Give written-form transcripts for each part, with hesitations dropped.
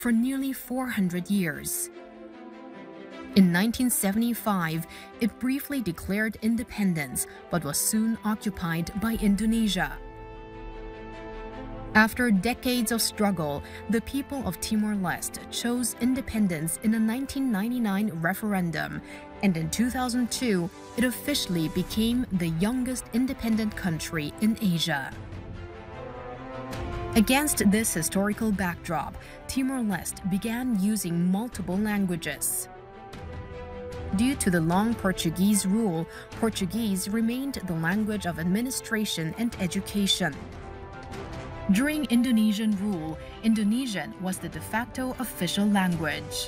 for nearly 400 years. In 1975, it briefly declared independence but was soon occupied by Indonesia. After decades of struggle, the people of Timor-Leste chose independence in a 1999 referendum, and in 2002, it officially became the youngest independent country in Asia. Against this historical backdrop, Timor-Leste began using multiple languages. Due to the long Portuguese rule, Portuguese remained the language of administration and education. During Indonesian rule, Indonesian was the de facto official language.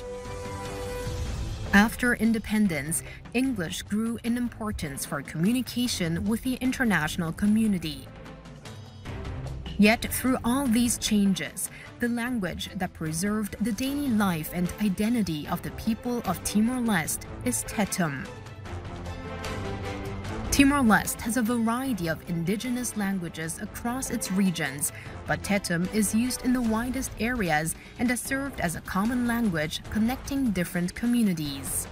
After independence, English grew in importance for communication with the international community. Yet, through all these changes, the language that preserved the daily life and identity of the people of Timor-Leste is Tetum. Timor-Leste has a variety of indigenous languages across its regions, but Tetum is used in the widest areas and has served as a common language connecting different communities.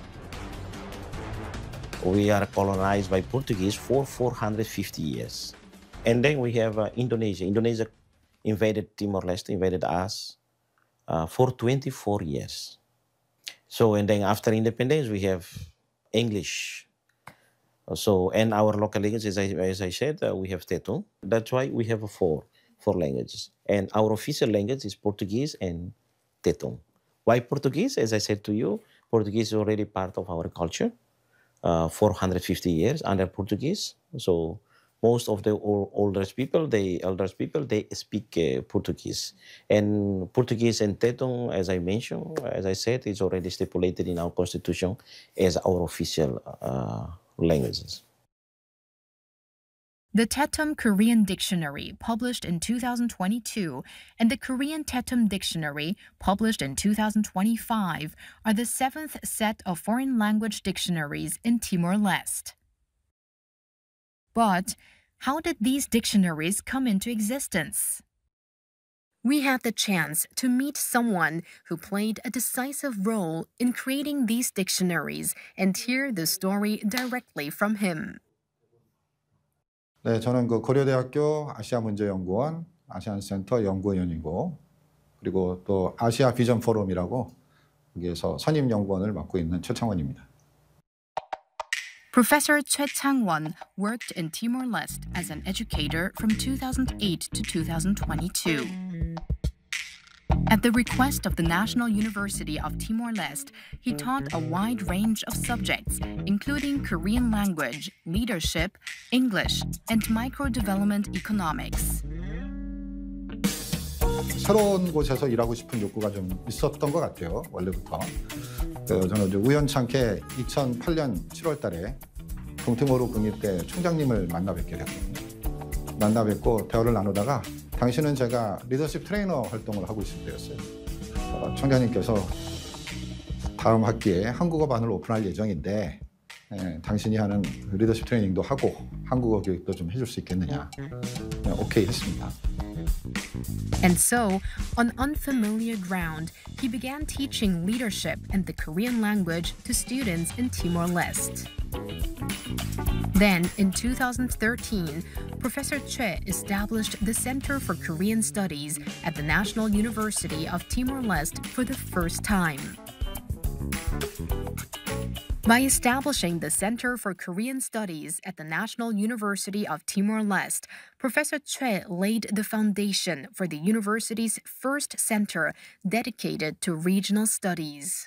We are colonized by Portuguese for 450 years. And then we have Indonesia. Indonesia invaded Timor-Leste, invaded us for 24 years. So, and then after independence, we have English. So, and our local language, as I said, we have Tetum. That's why we have four languages. And our official language is Portuguese and Tetum. Why Portuguese? As I said to you, Portuguese is already part of our culture, 450 years under Portuguese. So most of the elders people, they speak Portuguese. And Portuguese and Tetum, as I mentioned, as I said, is already stipulated in our constitution as our official languages. The Tetum Korean Dictionary, published in 2022, and the Korean Tetum Dictionary, published in 2025, are the seventh set of foreign language dictionaries in Timor-Leste. But how did these dictionaries come into existence? We had the chance to meet someone who played a decisive role in creating these dictionaries and hear the story directly from him. 네, 저는 고려대학교 아시아문제연구원 아시안센터 연구원이고 그리고 또 아시아 비전 포럼이라고 여기에서 선임 연구원을 맡고 있는 최창원입니다. Professor Choi Chang-won worked in Timor-Leste as an educator from 2008 to 2022. At the request of the National University of Timor-Leste, he taught a wide range of subjects, including Korean language, leadership, English, and micro-development economics. 새로운 곳에서 일하고 싶은 욕구가 좀 있었던 것 같아요, 원래부터. 저는 우연찮게 2008년 7월 달에 동티모르 국립대 총장님을 만나 뵙게 됐거든요. 만나 뵙고 대화를 나누다가 당시는 제가 리더십 트레이너 활동을 하고 있을 때였어요. 총장님께서 다음 학기에 한국어반을 오픈할 예정인데 당신이 하는 리더십 트레이닝도 하고 한국어 교육도 좀 해줄 수 있겠느냐. 오케이 했습니다. And so, on unfamiliar ground, he began teaching leadership and the Korean language to students in Timor-Leste. Then, in 2013, Professor Choi established the Center for Korean Studies at the National University of Timor-Leste for the first time. By establishing the Center for Korean Studies at the National University of Timor-Leste, Professor Choi laid the foundation for the university's first center dedicated to regional studies.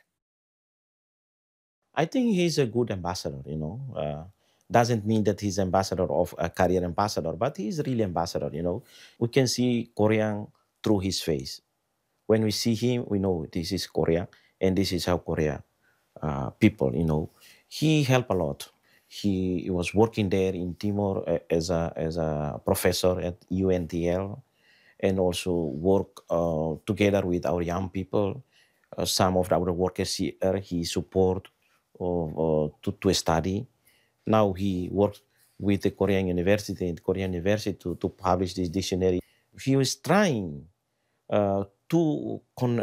I think he's a good ambassador, doesn't mean that he's ambassador of a career ambassador, but he's really ambassador, We can see Korean through his face. When we see him, we know this is Korea, and this is how Korea people, He helped a lot. He was working there in Timor as a professor at UNTL, and also work together with our young people. Some of our workers here, he support to study. Now he works with the Korean University to publish this dictionary. He was trying to